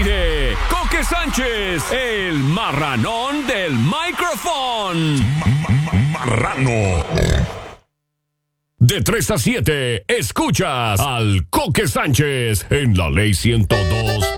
aire, Coque Sánchez, el marranón del micrófono. Marrano. De 3 a 7, escuchas al Coque Sánchez en la Ley 102.7.